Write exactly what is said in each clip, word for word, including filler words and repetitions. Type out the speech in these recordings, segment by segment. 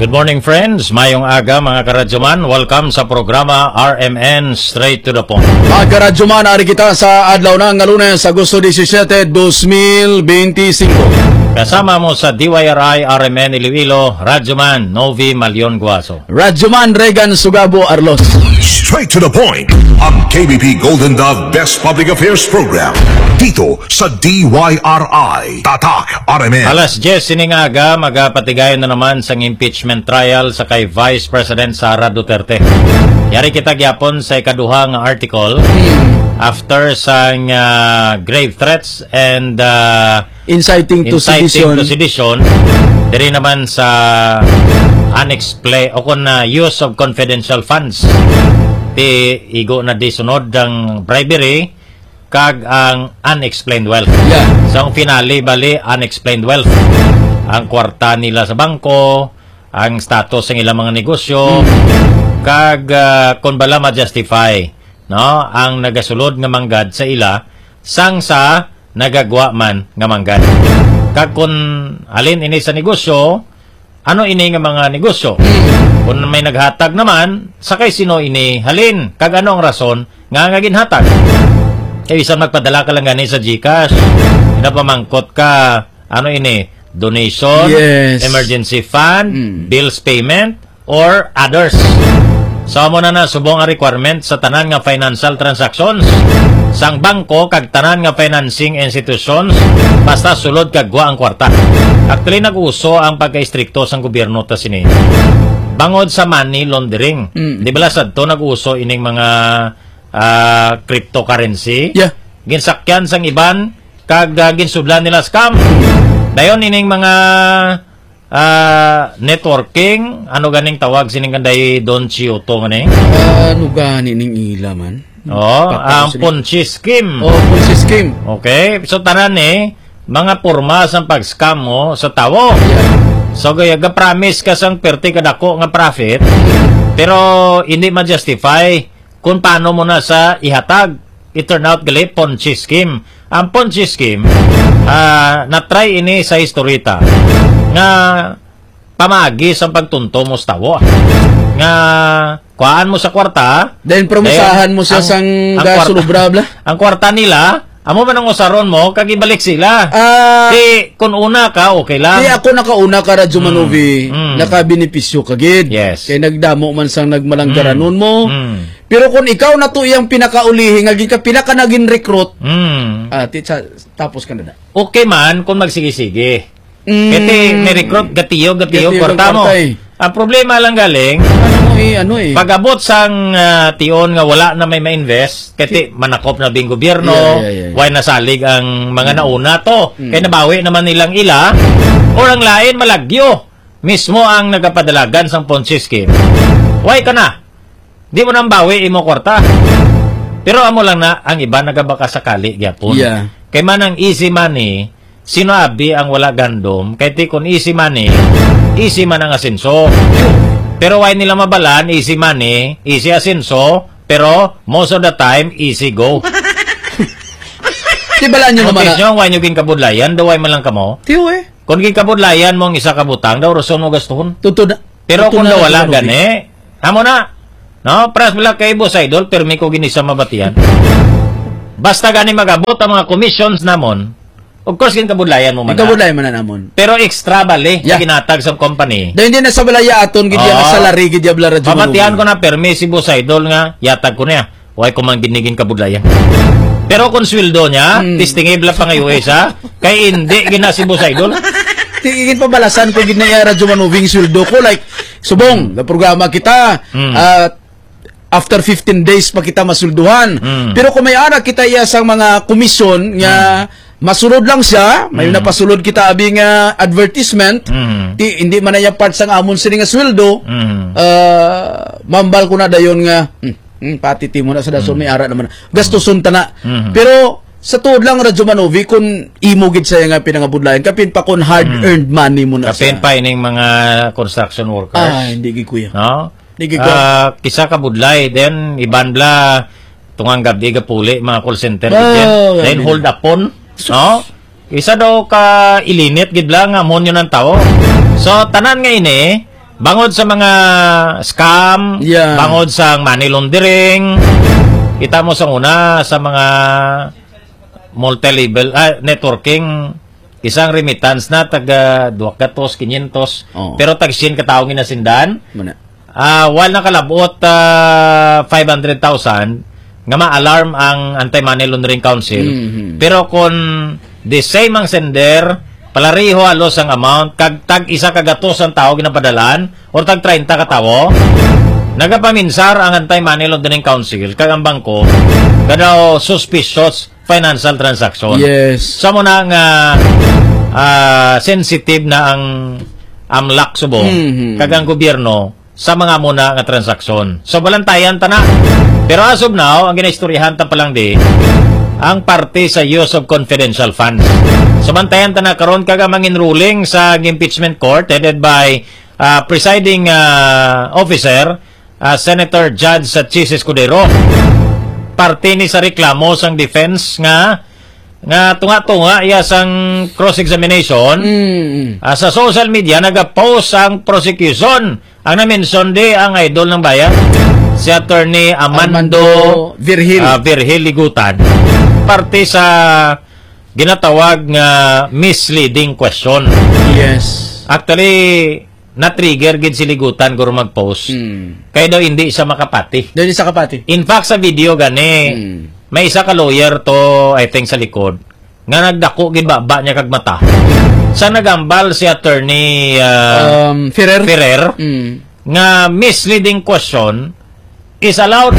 Good morning friends, mayong aga mga karadyoman. Welcome sa programa R M N Straight to the Point. Mga karadyoman, ari kita sa adlaw na nga Lunes, Agosto seventeen, twenty twenty-five. Kasama mo sa D Y R I R M N Iloilo, Radyoman Novi Malion Guaso. Radyoman Regan Sugabo Arlos. Straight to the Point, ang K B P Golden Dove Best Public Affairs Program. Dito sa D Y R I, Tatak R M N. Alas diyes sining aga, magapatigayon na naman sa impeachment trial sa kay Vice President Sara Duterte. Yari kita gyapon sa ikaduha nga article after sang uh, grave threats and uh, inciting to inciting sedition. to sedition. Diri naman sa unexplained o kung na use of confidential funds. Ti igo na disunod ang bribery kag ang unexplained wealth. Yeah. Sa so, finale bali unexplained wealth. Ang kwarta nila sa bangko, ang status ng ilang mga negosyo, kag uh, kung bala ma-justify, no, ang nagasulod nga manggad sa ila sang sa nagagwa man nga manggad. Kag kung alin ini sa negosyo, ano ini nga mga negosyo? Kung may naghatag naman, sakay sino ini halin, kag ano ang rason nga nga ginhatag. Kaya isang magpadala ka lang gani sa GCash, napamangkot ka, ano ini, donation, yes, emergency fund, mm. bills payment, or others. So mo na na subong ang requirement sa tanan nga financial transactions sang bangko kag tanan nga financing institutions basta sulod kag gwa ang kwarta. Actually nag-uso ang pagka-istrikto sang gobyerno ta sini. Bangod sa money laundering. Mm. Di ba sad to nag-uso ining mga uh, cryptocurrency? Yeah. Ginsakyan sang iban kag uh, ginsudlan nila scam. Dayon ining mga uh, networking, ano ganing tawag sining kanday Don Chioto ngani? Uh, ano gani ning ila man? Oh, ang Ponzi scheme. Oh, Ponzi scheme. Okay, so tanan eh mga porma sa pag-scam mo sa tawo. Yeah. So gaya ga promise ka sang perti kadako nga profit, pero hindi ma-justify kung paano mo na sa ihatag. It turn out gali Ponzi scheme. Ang Ponzi scheme, uh, na-try ini sa historita nga pamagi sa pagtunto mo sa tawo. Nga kuhaan mo sa kwarta, then promisahan mo sa sang gasulubra. Ang kwarta nila, amo man ang usaron mo, kag ibalik sila. Ah, di, kung una ka, okay lang. Di ako nakauna ka Radyoman Novi, mm, mm. nakabenepisyo kagid. Yes. Kay nagdamo man sang nagmalanggaranon mo. Mm. Pero kung ikaw na to iyang pinakaulihi, nga ka pila ka naging recruit, Mm. ah, titsa, tapos ka na na. Okay man kung magsige-sige. Mm. Kati may recruit, gatiyo, gatiyo, Gatiyo, kwarta mo. kwarta eh. Ang problema lang galing, Ano mo eh, ano eh. pag-abot sang uh, tion nga wala na may ma-invest, kati manakop na bing gobyerno, Yeah, yeah, yeah, yeah. why nasalig ang mga mm. nauna to. Mm. Kaya nabawi naman nilang ila, or ang lain malagyo. Mismo ang nagapadalagan sang Ponzi scheme. Why ka na? Di mo nang bawi imo kwarta. Pero amo lang na, ang iba nagabaka sakali, gyapon. Yeah. Kay man ang easy money, sino abi ang wala gandom, kay ti kung easy money, easy man ang asenso. Pero why nila mabalan, easy money, easy asenso, pero most of the time, easy go. Tibalaan nyo naman Notice nyo, why nyo ginkabudlayan, daw why man lang kamo. Tiyo eh. Kung ginkabudlayan mo ang isa kabutang, daw rason mo gastuhon. Tuto na. Pero Tuto kung na daw wala Radyoman Novi. gani, amo na. No, pras wala kay boss idol, permi ko ginisa mabatian. Basta gani magabot ang mga commissions namon, of course ginkabudlayan mo man. Ikabulay man na namon. Pero extra bali, Yeah. ginatag sa company. Dahil hindi na sa balaya aton, gidya Oo. na salary, gidya bla Radyoman Novi. Pamatian ko na permi si boss idol nga, yatag ko niya. Why ko man ginigin kabudlayan. Pero kung sweldo niya, Hmm. tistingib lang pa ngayon isa, kay hindi gina si boss idol. Tingin pabalasan ko gid na ya Radyoman Novi sweldo ko like subong na programa kita. Mm. ah, after fifteen days pa kita masulduhan. Mm. Pero kung may ara kita iya sang mga komisyon nga masulod lang siya, may Mm. napasulod kita abi nga advertisement, Mm. ti hindi man na yung part sang amon sini nga sweldo. Mm. ah, mambal ko na dayon nga hmm, hmm, pati ti mo na sa dason may ara naman. Gastuson ta na. Mm. Pero sa tuod lang Radyoman Novi kung imo gid saya nga pinangabudlayan kapin pa kun hard earned money mo na Kapin siya. pa ining mga construction workers. Ah, hindi gid kuya. No? Hindi gid ko. Ah, kisa ka budlay, then ibanbla tungang gabi ga puli mga call center Oh, oh, then gabi. hold upon, no? Isa daw ka ilinit gid lang amon yun ang tao. So tanan nga ini bangod sa mga scam, Yeah. bangod sa money laundering, kita mo sa una sa mga multi-level ah, networking, isang remittance na taga two hundred, five hundred, Oo. pero tag-sin kataong inasindan, Muna. ah wal na kalabot ah, five hundred thousand nga ma-alarm ang Anti-Money Laundering Council. Mhm. Pero kung the same ang sender, palariho halos ang amount, kag tag isa kagatos ang tao ginapadalaan, or tag thirty ka tawo, nagapaminsar ang Anti-Money Laundering Council kag ang bangko kada suspicious financial transaction. Yes. Sa mo na nga ah, sensitive na ang amlak subong Mhm. kag ang gobyerno sa mga muna nga transaksyon. So balantayan ta na. Pero as of now, ang ginaistoryahan ta pa lang di ang parte sa use of confidential funds. Samantayan ta na karon kag ang ruling sa impeachment court headed by uh, presiding uh, officer uh, Senator Judge Chis Escudero. Parte ni sa reklamo sang defense nga nga tunga-tunga iya sang cross-examination. Mm. Ah, sa social media, nag-post ang prosecution. Ang na-mention di ang idol ng bayan, si Attorney Amando, Armando Virgil. ah, Virgil Ligutan. Parte sa ginatawag nga misleading question. Yes. Actually, na-trigger gid si Ligutan guro mag-post. Mm. Kaya daw hindi siya makapati. Dahil sa kapati. In fact, sa video gani, Mm. may isa ka lawyer to, I think, sa likod, nga nagdako gid ba niya kag mata. Sa nagambal si Attorney uh, Um, Ferrer. Ferrer Mm. nga misleading question is allowed.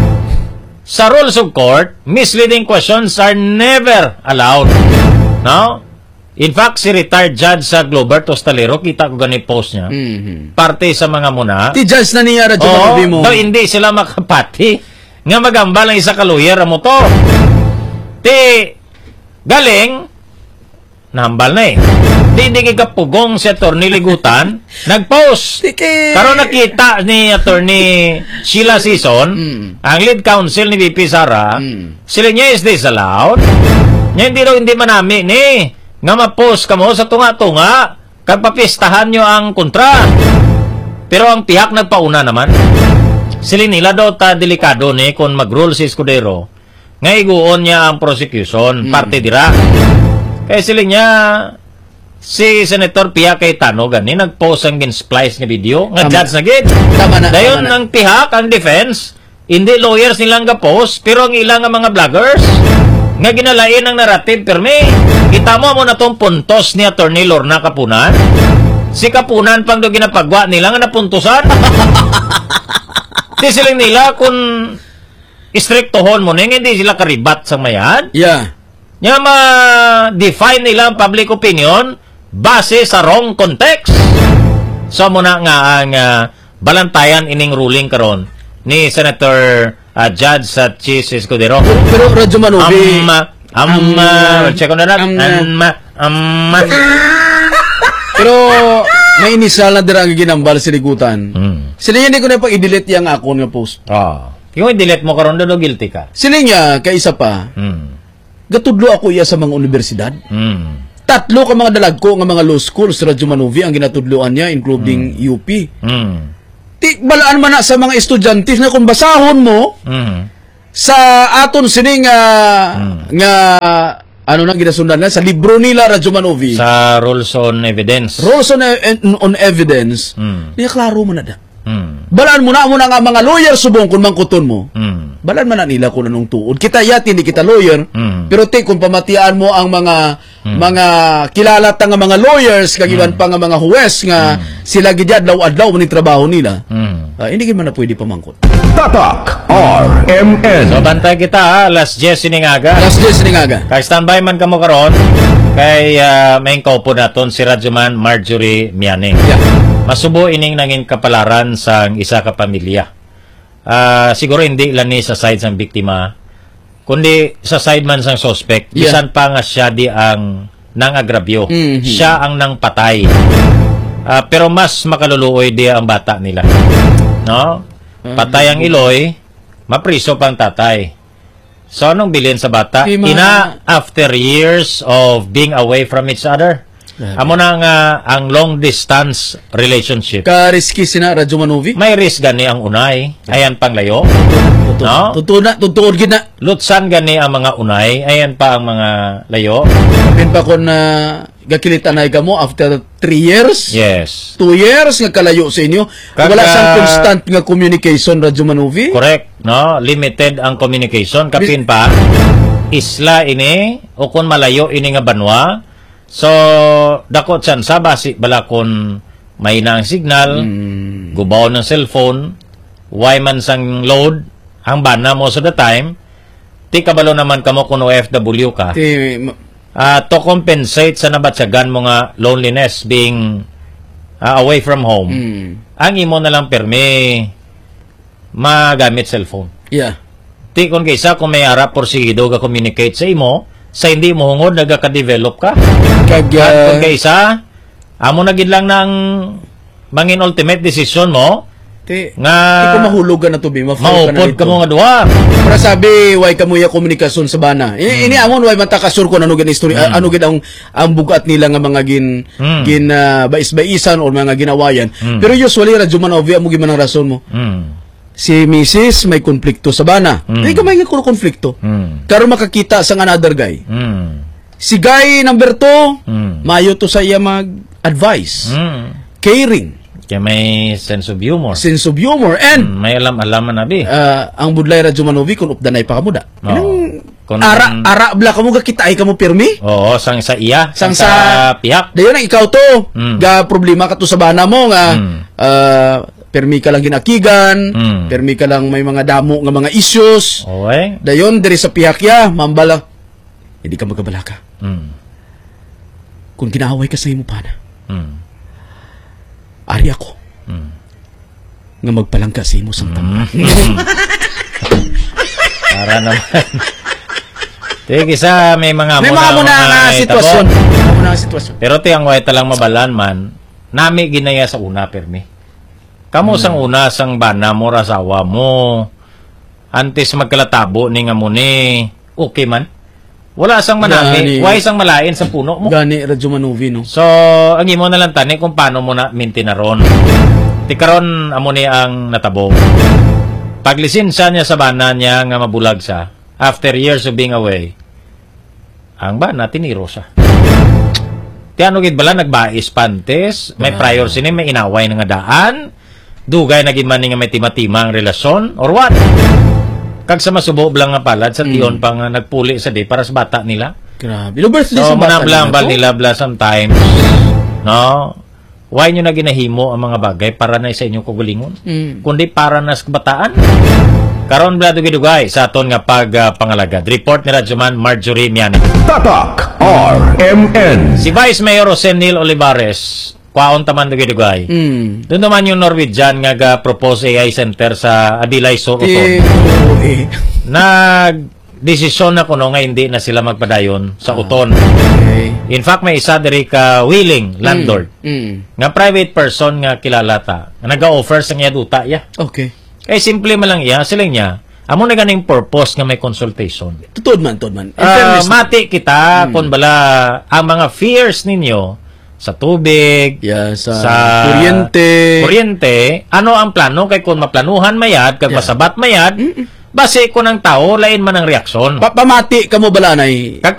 Sa rules of court, misleading questions are never allowed. No? In fact, si retired judge sa Globert Tostalero, kita ko gani post niya, Mhm. parte sa mga muna, Ti judge na niya radyo oo, makabi mo. daw hindi sila makapati nga magambal ang isa ka lawyer mo to. Ti galing nahambal na eh. Di di kikapugong si Attorney Ligutan nag-post. Tiki. Karon nakita ni Attorney Sheila Season, Mm. ang lead counsel ni V P Sara, Mm. sila niya is this allowed? Niya hindi daw hindi manami ni nga ma-post ka mo sa tunga-tunga kag papistahan nyo ang kontra. Pero ang pihak nagpauna naman. Sila nila daw ta delikado ni kung mag-rule si Escudero nga iguon niya ang prosecution, parte dira. Kaya sila niya si Senator Pia Cayetano gani nag-post ang gin-splice nga video nga Tama. judge na gid. Tama na, Dayon tama na. ang pihak ang defense, hindi lawyers nilang ga-post pero ang ilang nga mga vloggers nga ginalain ang narrative perme. Kita mo mo na tong puntos ni Attorney Lorna Kapunan. Si Kapunan pang do ginapagwa nila nga napuntusan. Di sila nila kung istriktohon mo ning hindi sila karibat sa mayan. Yeah. Nga ma-define nila ang public opinion base sa wrong context. So muna nga ang uh, balantayan ining ruling karon ni Senator uh, Judge sa Chis Escudero. Pero radyo manobi. Amma, amma, Amma. check on that. Amma. Amma, amma. Pero may inisal na dira ang ginambal si Ligutan. Hmm. Sila hindi ko na pag i-delete yung akon nga post. Oh. Yung i-delete mo karon do guilty ka. Sila niya, kaisa pa, Hmm. gatudlo ako iya sa mga universidad. Hmm. Tatlo ka mga dalag ko nga mga law schools, Radyo Manovi, ang ginatudloan niya, including U P. Hmm. Ti, balaan man na sa mga estudyante na kung basahon mo, Hmm. sa aton sining nga, nga, ano na ginasundan na, sa libro nila, Radyo Manovi, Sa rules on evidence. Rules on, e- on Evidence, Hmm. niya klaro mo na da. Hmm. Balaan mo na mo na nga mga lawyer subong kung mangkuton mo. Hmm. Balaan man na nila kung anong tuod. Kita yati, hindi kita lawyer. Mm. Pero te, kung pamatian mo ang mga mga kilala ta nga mga lawyers, kag iban pa nga mga huwes nga sila gid adlaw-adlaw ni trabaho nila. Hmm. Ah, hindi gid man na pwede pamangkot. Tatak R M N. So bantay kita ha, last Jess siningaga. Last days ni nga. Kay standby man kamo karon kay uh, main kaupo naton si Radyoman Marjorie Mianing. Yeah. Masubo ining nangin kapalaran sa isa ka pamilya. Ah, siguro hindi lang ni sa side sang biktima, kundi sa side man sang suspect. Yeah. Bisan pa nga siya di ang nang-agrabyo. Mhm. Siya ang nang patay. Ah, pero mas makaluluoy di ang bata nila. No? Patay ang iloy, mapriso pang tatay. So, anong bilin sa bata? Di ma- Ina, after years of being away from each other, Amo na nga ang long distance relationship. Ka-risky sina Radyo Manovi. May risk gani ang unay, ayan pang layo. No? Totoo na, totoo gid na. Lutsan gani ang mga unay, ayan pa ang mga layo. Kapin pa kon na gakilitan na ka mo after three years. Yes. two years nga kalayo sa inyo. Kag- Wala sang constant nga communication Radyo Manovi. Correct, no? Limited ang communication. Kapin pa, isla ini, o kung malayo ini nga banwa. So, dakot san sa basi bala kung may na ang signal, Hmm. gubaw ng cellphone, why man sang load, ang bana most of the time, ti kabalo naman kamo kung O F W ka. Ti, ma- Uh, to compensate sa nabatsagan mo nga loneliness being uh, away from home, Hmm. ang imo na lang permi magamit cellphone. Yeah. Ti kung kaysa kung may ara porsigido ga communicate sa imo, sa hindi mo hungod nagaka-develop ka. Kag At uh, kung kaysa, amo na gid lang ng mangin ultimate decision mo ti, nga di ko mahulugan na to bi, ma-fall ka na maupod dito. ka mo nga duha. Para sabi why kamo ya komunikasyon sa bana. Ini, ini amon why matakasur ko ano gid istorya, ano gid ang ang bugat nila nga mga gin Mm. gin uh, bais-baisan or mga ginawayan. Mm. Pero usually Radyo Manovi amo gid man ang rason mo. Hmm. Si Missus may konflikto sa bana. Mm. Di ka may nga konflikto. Hmm. Karon makakita sa another guy. Hmm. Si guy number two, Hmm. mayo to sa iya mag-advise. Hmm. Caring, Kaya may sense of humor. sense of humor, and Hmm, may alam-alaman na bi. uh, ang budlay Radyo Manovi kung updanay pa kamuda. Oo. Inang Kung- ara ara bla kamo gakitaay kamo pirmi. Oo, sang sa iya, sang, Sang sa, sa- piyak. Dayon ang ikaw to. Mm. Ga problema ka to sa bana mo nga Mm. uh, permi ka lang ginakigan, Mm. permi ka lang may mga damo nga mga issues. Okay. Dayon diri sa pihakya, mambala. Hindi ka magkabala ka. Hmm. Kung ginaaway ka sa imo pana, Hmm. ari ako Hmm. nga magpalangka sa imo sang tama. Para naman. Tige sa may mga May mga muna nga mga sitwasyon. tabo. Mga muna nga sitwasyon. Pero ti ang way talang mabalan man, nami ginaya sa una permi. Kamu sang una sang bana mo rasawa mo. Antes magkalatabo ni nga mo ni. Okay man. Wala sang manami, Gani. why sang malain sa puno mo. Gani Radyo Manovi no. So, ang imo na lang tani kung paano mo na mintinaron. Ti karon amo ni ang natabo. Paglisensya niya sa bana niya nga mabulag sa after years of being away. Ang bana tiniro siya. Ti ano gid bala nagbais pantes, may prior sini may inaway nga daan. Dugay na gid man ni nga may timatima ang relasyon or what? Kag sa masubo lang nga palad sa tiyon pa nga nagpuli sa di para sa bata nila. Grabe. No birthday So, sa bata manablang nila bal to? nila bla sometimes. No? Why nyo na ginahimo ang mga bagay para na sa inyong kagalingon? Mm. Kundi para na sa kabataan. Karon bla dugay-dugay sa aton nga pag uh, pangalagad. Report ni Radyoman Marjorie Miani. Tatak R M N. Si Vice Mayor Rosenil Olivares, kwaon taman dugay-dugay. Mm. Doon naman yung Norwegian nga ga-propose A I center sa Adilay Sur Ti Uton. oo, eh. Nag-desisyon na kuno nga hindi na sila magpadayon sa Uton. Okay. In fact, may isa diri ka willing landlord. Mm. Nga private person nga kilala ta. Nga nag-offer sa nga duta ya. Okay. Kaya simple man lang iya, silang niya. Amo na ganing purpose nga may consultation. Tutod man, tutod man. In Ah, fairness, mati kita kung bala ang mga fears ninyo sa tubig, yeah, sa, sa kuryente. kuryente, ano ang plano kay kung maplanuhan mayad, kag Yeah. masabat mayad, base ko ng tao, lain man ang reaksyon. Pa pamati ka mo balanay. Kag